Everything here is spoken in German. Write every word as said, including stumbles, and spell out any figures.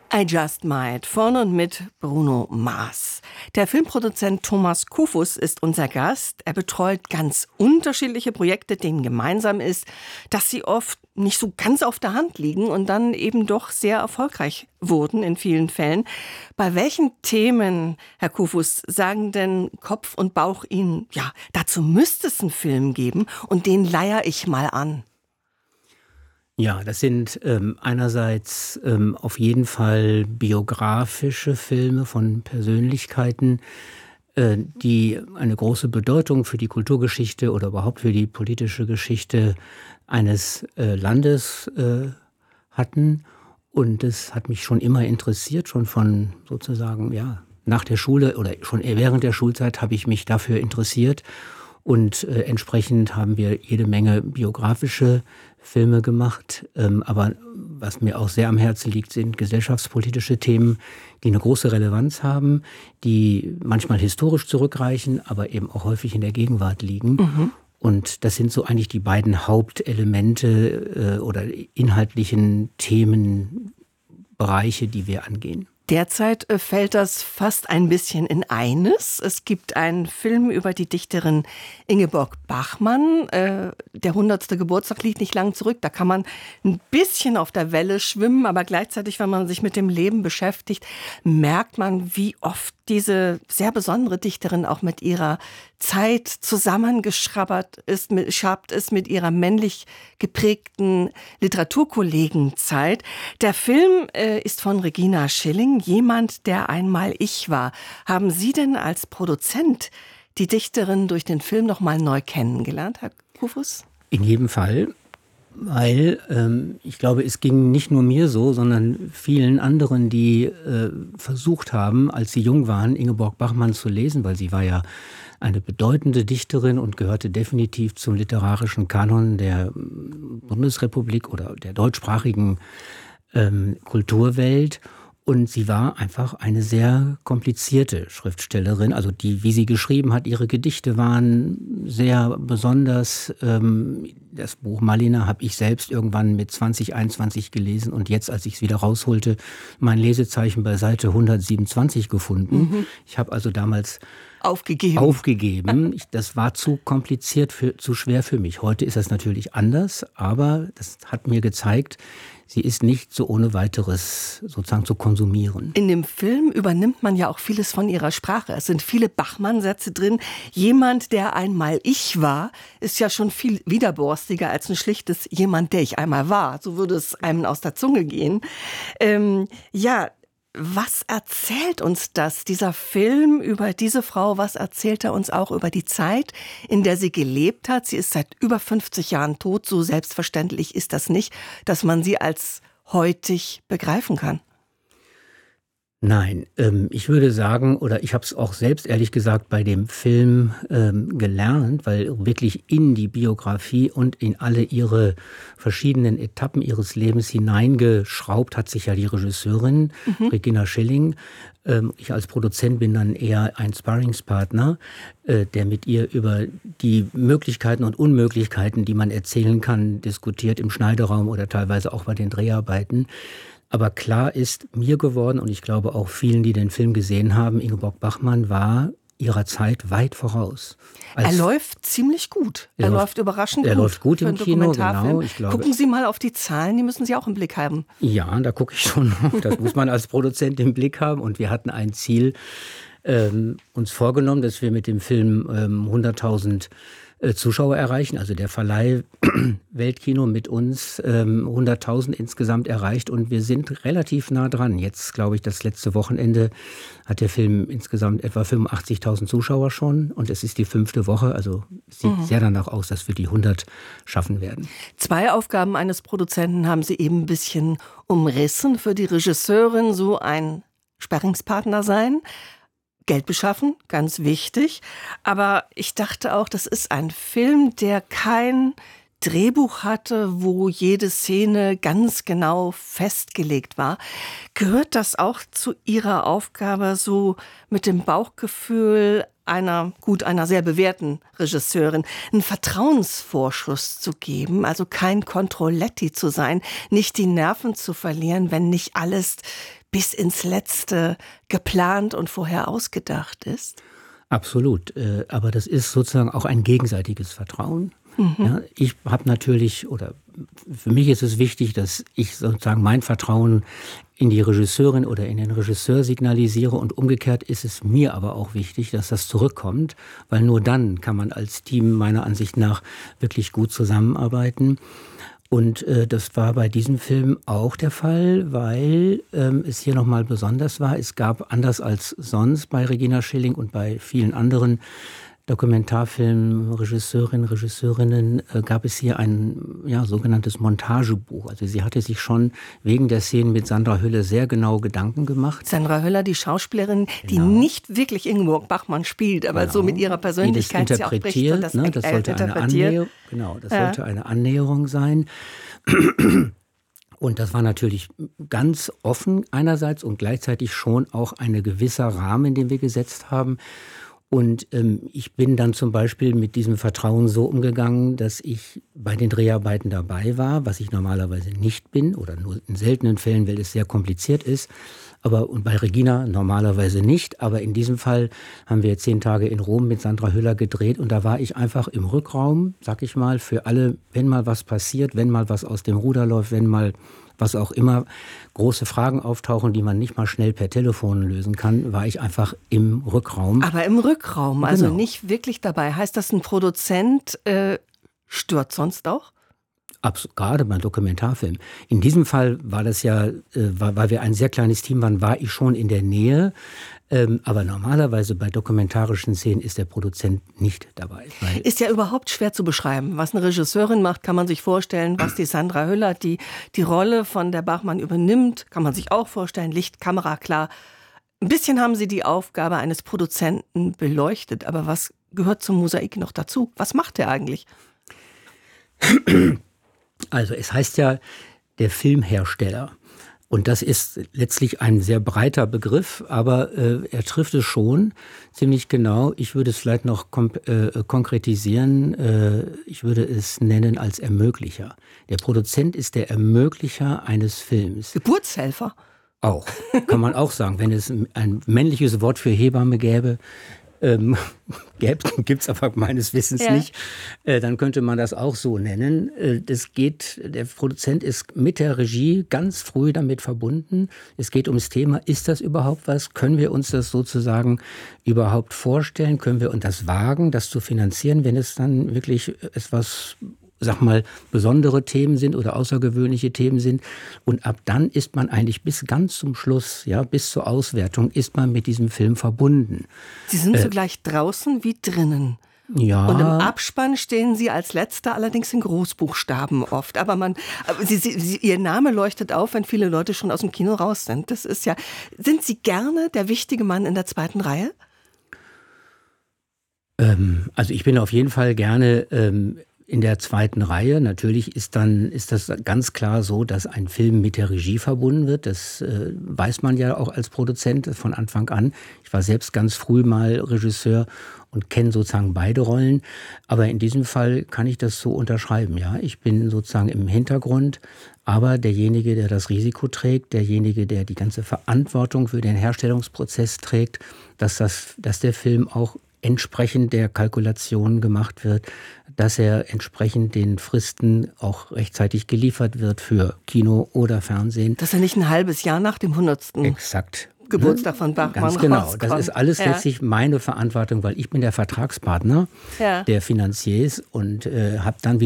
I Just Might von und mit Bruno Mars. Der Filmproduzent Thomas Kufus ist unser Gast. Er betreut ganz unterschiedliche Projekte, denen gemeinsam ist, dass sie oft nicht so ganz auf der Hand liegen und dann eben doch sehr erfolgreich wurden in vielen Fällen. Bei welchen Themen, Herr Kufus, sagen denn Kopf und Bauch Ihnen, ja, dazu müsste es einen Film geben und den leier ich mal an? Ja, das sind ähm, einerseits ähm, auf jeden Fall biografische Filme von Persönlichkeiten, äh, die eine große Bedeutung für die Kulturgeschichte oder überhaupt für die politische Geschichte eines äh, Landes äh, hatten. Und das hat mich schon immer interessiert, schon von sozusagen, ja, nach der Schule oder schon während der Schulzeit habe ich mich dafür interessiert. Und äh, entsprechend haben wir jede Menge biografische Filme gemacht. Ähm, aber was mir auch sehr am Herzen liegt, sind gesellschaftspolitische Themen, die eine große Relevanz haben, die manchmal historisch zurückreichen, aber eben auch häufig in der Gegenwart liegen. Mhm. Und das sind so eigentlich die beiden Hauptelemente äh, oder inhaltlichen Themenbereiche, die wir angehen. Derzeit fällt das fast ein bisschen in eines. Es gibt einen Film über die Dichterin Ingeborg Bachmann. Äh, der hundertste Geburtstag liegt nicht lang zurück. Da kann man ein bisschen auf der Welle schwimmen, aber gleichzeitig, wenn man sich mit dem Leben beschäftigt, merkt man, wie oft diese sehr besondere Dichterin auch mit ihrer Zeit zusammengeschrabbert ist, mit, schabt ist mit ihrer männlich geprägten Literaturkollegenzeit. Der Film äh, ist von Regina Schilling, Jemand, der einmal ich war. Haben Sie denn als Produzent die Dichterin durch den Film noch mal neu kennengelernt, Herr Kufus? In jedem Fall. Weil ähm, ich glaube, es ging nicht nur mir so, sondern vielen anderen, die äh, versucht haben, als sie jung waren, Ingeborg Bachmann zu lesen, weil sie war ja eine bedeutende Dichterin und gehörte definitiv zum literarischen Kanon der Bundesrepublik oder der deutschsprachigen ähm, Kulturwelt. Und sie war einfach eine sehr komplizierte Schriftstellerin. Also die, wie sie geschrieben hat, ihre Gedichte waren sehr besonders. Das Buch Malina habe ich selbst irgendwann mit zwanzig einundzwanzig gelesen und jetzt, als ich es wieder rausholte, mein Lesezeichen bei Seite hundertsiebenundzwanzig gefunden. Mhm. Ich habe also damals aufgegeben. aufgegeben. Ich, das war zu kompliziert, für, zu schwer für mich. Heute ist das natürlich anders, aber das hat mir gezeigt, sie ist nicht so ohne weiteres sozusagen zu konsumieren. In dem Film übernimmt man ja auch vieles von ihrer Sprache. Es sind viele Bachmann-Sätze drin. Jemand, der einmal ich war, ist ja schon viel widerborstiger als ein schlichtes Jemand, der ich einmal war. So würde es einem aus der Zunge gehen. Ähm, ja, was erzählt uns das, dieser Film über diese Frau? Was erzählt er uns auch über die Zeit, in der sie gelebt hat? Sie ist seit über fünfzig Jahren tot. So selbstverständlich ist das nicht, dass man sie als heutig begreifen kann. Nein, ähm, ich würde sagen, oder ich habe es auch selbst ehrlich gesagt bei dem Film ähm, gelernt, weil wirklich in die Biografie und in alle ihre verschiedenen Etappen ihres Lebens hineingeschraubt hat sich ja die Regisseurin mhm. Regina Schilling. Ähm, ich als Produzent bin dann eher ein Sparringspartner, äh, der mit ihr über die Möglichkeiten und Unmöglichkeiten, die man erzählen kann, diskutiert im Schneideraum oder teilweise auch bei den Dreharbeiten. Aber klar ist mir geworden, und ich glaube auch vielen, die den Film gesehen haben, Ingeborg Bachmann war ihrer Zeit weit voraus. Als er läuft ziemlich gut. Er, er läuft, läuft überraschend er gut. Er läuft gut im Kino, genau. Ich glaube, gucken Sie mal auf die Zahlen, die müssen Sie auch im Blick haben. Ja, da gucke ich schon auf. Das muss man als Produzent im Blick haben. Und wir hatten ein Ziel ähm, uns vorgenommen, dass wir mit dem Film ähm, hunderttausend Zuschauer erreichen, also der Verleih Weltkino mit uns ähm, hunderttausend insgesamt erreicht und wir sind relativ nah dran. Jetzt, glaube ich, das letzte Wochenende hat der Film insgesamt etwa fünfundachtzigtausend Zuschauer schon und es ist die fünfte Woche, also sieht mhm. sehr danach aus, dass wir die hundert schaffen werden. Zwei Aufgaben eines Produzenten haben Sie eben ein bisschen umrissen. Für die Regisseurin so ein Sparringspartner sein, Geld beschaffen, ganz wichtig. Aber ich dachte auch, das ist ein Film, der kein Drehbuch hatte, wo jede Szene ganz genau festgelegt war. Gehört das auch zu Ihrer Aufgabe, so mit dem Bauchgefühl einer, gut, einer sehr bewährten Regisseurin, einen Vertrauensvorschuss zu geben, also kein Controlletti zu sein, nicht die Nerven zu verlieren, wenn nicht alles bis ins Letzte geplant und vorher ausgedacht ist? Absolut. Aber das ist sozusagen auch ein gegenseitiges Vertrauen. Mhm. Ja, ich habe natürlich, oder für mich ist es wichtig, dass ich sozusagen mein Vertrauen in die Regisseurin oder in den Regisseur signalisiere, und umgekehrt ist es mir aber auch wichtig, dass das zurückkommt, weil nur dann kann man als Team meiner Ansicht nach wirklich gut zusammenarbeiten. Und äh, das war bei diesem Film auch der Fall, weil ähm, es hier nochmal besonders war. Es gab, anders als sonst bei Regina Schilling und bei vielen anderen Dokumentarfilmregisseurinnen, Regisseurinnen, äh, gab es hier ein ja, sogenanntes Montagebuch. Also sie hatte sich schon wegen der Szenen mit Sandra Hüller sehr genau Gedanken gemacht. Sandra Hüller, die Schauspielerin, die genau. nicht wirklich Ingeborg Bachmann spielt, aber genau. so mit ihrer Persönlichkeit sie auch bricht und das, ne, das sollte eine Annäherung, genau, das ja. sollte eine Annäherung sein. Und das war natürlich ganz offen einerseits und gleichzeitig schon auch ein gewisser Rahmen, den wir gesetzt haben. Und ähm, ich bin dann zum Beispiel mit diesem Vertrauen so umgegangen, dass ich bei den Dreharbeiten dabei war, was ich normalerweise nicht bin oder nur in seltenen Fällen, weil es sehr kompliziert ist. Aber und bei Regina normalerweise nicht. Aber in diesem Fall haben wir zehn Tage in Rom mit Sandra Hüller gedreht und da war ich einfach im Rückraum, sag ich mal, für alle, wenn mal was passiert, wenn mal was aus dem Ruder läuft, wenn mal was auch immer, große Fragen auftauchen, die man nicht mal schnell per Telefon lösen kann, war ich einfach im Rückraum. Aber im Rückraum, also genau. nicht wirklich dabei. Heißt das, ein Produzent äh, stört sonst auch? Abs- gerade beim Dokumentarfilm. In diesem Fall war das ja, äh, war, weil wir ein sehr kleines Team waren, war ich schon in der Nähe. Ähm, aber normalerweise bei dokumentarischen Szenen ist der Produzent nicht dabei. Weil ist ja überhaupt schwer zu beschreiben. Was eine Regisseurin macht, kann man sich vorstellen. Was die Sandra Hüller, die die Rolle von der Bachmann übernimmt, kann man sich auch vorstellen. Licht, Kamera, klar. Ein bisschen haben sie die Aufgabe eines Produzenten beleuchtet. Aber was gehört zum Mosaik noch dazu? Was macht er eigentlich? Also es heißt ja der Filmhersteller. Und das ist letztlich ein sehr breiter Begriff, aber äh, er trifft es schon ziemlich genau. Ich würde es vielleicht noch kom- äh, konkretisieren. Äh, ich würde es nennen als Ermöglicher. Der Produzent ist der Ermöglicher eines Films. Geburtshelfer? Auch, kann man auch sagen. Wenn es ein männliches Wort für Hebamme gäbe, Ähm, gibt es aber meines Wissens ja. nicht, äh, dann könnte man das auch so nennen. Äh, das geht, der Produzent ist mit der Regie ganz früh damit verbunden. Es geht ums Thema, ist das überhaupt was? Können wir uns das sozusagen überhaupt vorstellen? Können wir uns das wagen, das zu finanzieren, wenn es dann wirklich etwas, sag mal, besondere Themen sind oder außergewöhnliche Themen sind. Und ab dann ist man eigentlich bis ganz zum Schluss, ja, bis zur Auswertung, ist man mit diesem Film verbunden. Sie sind äh, zugleich draußen wie drinnen. Ja. Und im Abspann stehen Sie als Letzter allerdings in Großbuchstaben oft. Aber man, aber Sie, Sie, Ihr Name leuchtet auf, wenn viele Leute schon aus dem Kino raus sind. Das ist ja. Sind Sie gerne der wichtige Mann in der zweiten Reihe? Ähm, also ich bin auf jeden Fall gerne ähm, in der zweiten Reihe. Natürlich ist dann ist das ganz klar so, dass ein Film mit der Regie verbunden wird. Das äh, weiß man ja auch als Produzent von Anfang an. Ich war selbst ganz früh mal Regisseur und kenne sozusagen beide Rollen. Aber in diesem Fall kann ich das so unterschreiben. Ja, ich bin sozusagen im Hintergrund, aber derjenige, der das Risiko trägt, derjenige, der die ganze Verantwortung für den Herstellungsprozess trägt, dass das, dass der Film auch entsprechend der Kalkulation gemacht wird, dass er entsprechend den Fristen auch rechtzeitig geliefert wird für Kino oder Fernsehen. Dass er nicht ein halbes Jahr nach dem hundertsten Exakt. Geburtstag von Bachmann Ganz genau. rauskommt. Das ist alles ja. letztlich meine Verantwortung, weil ich bin der Vertragspartner ja. der Finanziers und äh, habe dann wieder